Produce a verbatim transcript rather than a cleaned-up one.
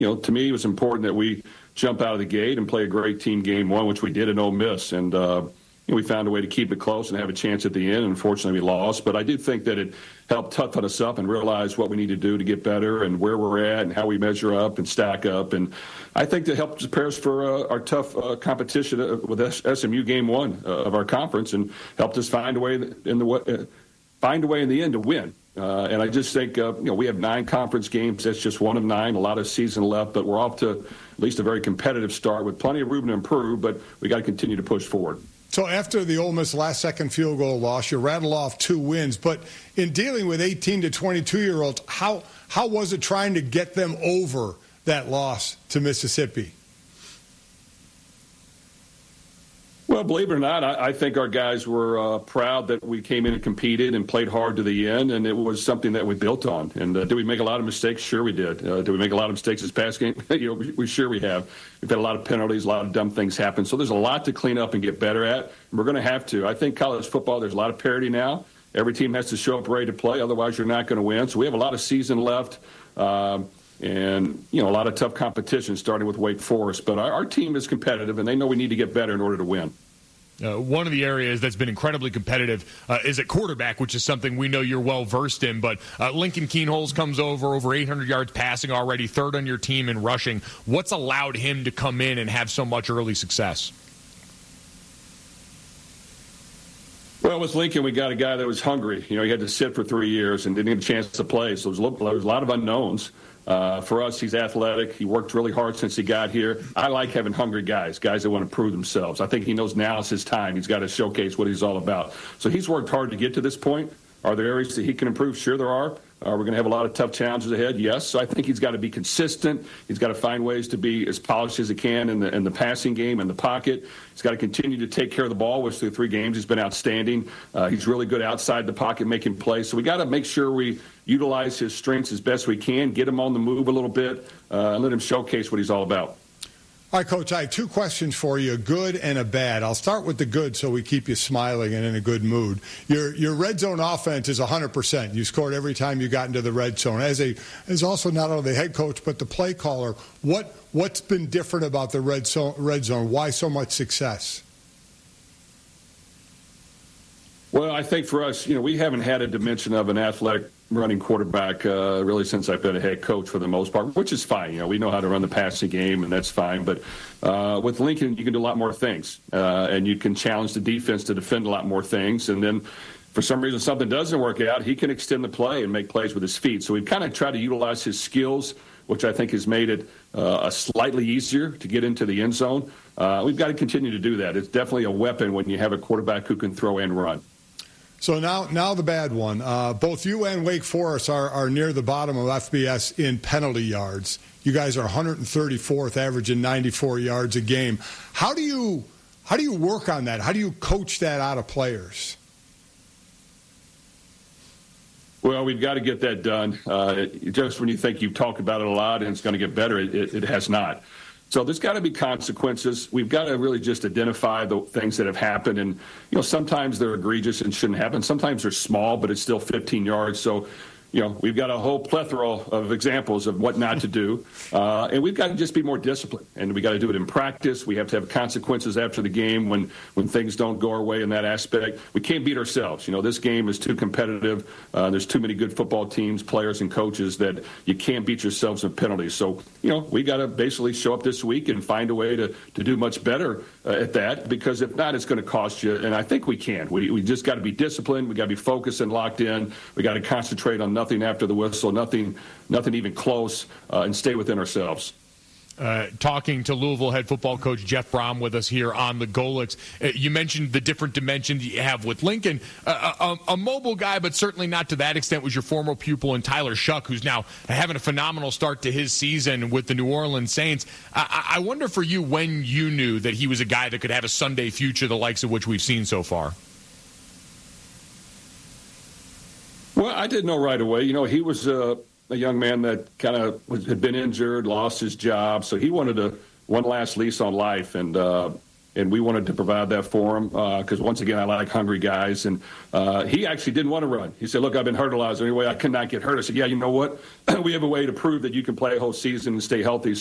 you know, to me, it was important that we jump out of the gate and play a great team game one, which we did in Ole Miss. And, uh, you know, we found a way to keep it close and have a chance at the end. And unfortunately, we lost. But I do think that it helped toughen us up and realize what we need to do to get better and where we're at and how we measure up and stack up. And I think that helped prepare us for uh, our tough uh, competition with S M U game one uh, of our conference and helped us find a way in the uh, find a way in the end to win. Uh, and I just think, uh, you know, we have nine conference games. That's just one of nine, a lot of season left, but we're off to at least a very competitive start with plenty of room to improve, but we got to continue to push forward. So after the Ole Miss last-second field goal loss, you rattle off two wins. But in dealing with eighteen to twenty-two-year-olds, how how was it trying to get them over that loss to Mississippi? Well, believe it or not, I, I think our guys were uh, proud that we came in and competed and played hard to the end, and it was something that we built on. And uh, did we make a lot of mistakes? Sure we did. Uh, did we make a lot of mistakes this past game? you know, we, we sure we have. We've had a lot of penalties, a lot of dumb things happen. So there's a lot to clean up and get better at. And we're going to have to. I think college football, there's a lot of parity now. Every team has to show up ready to play, otherwise you're not going to win. So we have a lot of season left. Um, And, you know, a lot of tough competition starting with Wake Forest. But our, our team is competitive, and they know we need to get better in order to win. Uh, one of the areas that's been incredibly competitive uh, is at quarterback, which is something we know you're well versed in. But uh, Lincoln Kienholz comes over, over eight hundred yards passing already, third on your team in rushing. What's allowed him to come in and have so much early success? Well, with Lincoln, we got a guy that was hungry. You know, he had to sit for three years and didn't get a chance to play. So there was a, there was a lot of unknowns. Uh, for us, he's athletic. He worked really hard since he got here. I like having hungry guys, guys that want to prove themselves. I think he knows now is his time. He's got to showcase what he's all about. So he's worked hard to get to this point. Are there areas that he can improve? Sure there are. Uh, we're going to have a lot of tough challenges ahead, yes. So I think he's got to be consistent. He's got to find ways to be as polished as he can in the in the passing game, in the pocket. He's got to continue to take care of the ball, which through three games he's been outstanding. Uh, he's really good outside the pocket making plays. So we got to make sure we utilize his strengths as best we can, get him on the move a little bit, uh, and let him showcase what he's all about. All right, Coach, I have two questions for you, a good and a bad. I'll start with the good so we keep you smiling and in a good mood. Your your red zone offense is one hundred percent. You scored every time you got into the red zone. As a as also not only the head coach but the play caller, what, what's been different about the red zone, red zone? Why so much success? Well, I think for us, you know, we haven't had a dimension of an athletic running quarterback uh, really since I've been a head coach for the most part, which is fine. You know, we know how to run the passing game, and that's fine. But uh, with Lincoln, you can do a lot more things, uh, and you can challenge the defense to defend a lot more things. And then for some reason something doesn't work out, he can extend the play and make plays with his feet. So we've kind of tried to utilize his skills, which I think has made it uh, a slightly easier to get into the end zone. Uh, we've got to continue to do that. It's definitely a weapon when you have a quarterback who can throw and run. So now, now the bad one. Uh, both you and Wake Forest are, are near the bottom of F B S in penalty yards. You guys are one hundred thirty-fourth, averaging ninety-four yards a game. How do you how do you work on that? How do you coach that out of players? Well, we've got to get that done. Uh, just when you think you've talked about it a lot and it's going to get better, it, it, it has not. So there's got to be consequences. We've got to really just identify the things that have happened. And, you know, sometimes they're egregious and shouldn't happen. Sometimes they're small, but it's still fifteen yards. So, you know, we've got a whole plethora of examples of what not to do. Uh, and we've got to just be more disciplined. And we got to do it in practice. We have to have consequences after the game when, when things don't go our way in that aspect. We can't beat ourselves. You know, this game is too competitive. Uh, there's too many good football teams, players, and coaches that you can't beat yourselves in penalties. So, you know, we got to basically show up this week and find a way to, to do much better uh, at that, because if not, it's going to cost you. And I think we can. We, we just got to be disciplined. We got to be focused and locked in. We got to concentrate on nothing after the whistle, nothing, nothing even close, uh, and stay within ourselves. Uh, talking to Louisville head football coach Jeff Brom with us here on the Golics. Uh, you mentioned the different dimensions you have with Lincoln. Uh, a, a mobile guy, but certainly not to that extent, was your former pupil in Tyler Shuck, who's now having a phenomenal start to his season with the New Orleans Saints. I, I wonder for you when you knew that he was a guy that could have a Sunday future, the likes of which we've seen so far. Well, I didn't know right away. You know, he was uh, a young man that kind of had been injured, lost his job, so he wanted a one last lease on life. And, uh, and we wanted to provide that for him because, uh, once again, I like hungry guys. And uh, he actually didn't want to run. He said, look, I've been hurt a lot. Is there any way I cannot get hurt? I said, yeah, you know what? We have a way to prove that you can play a whole season and stay healthy.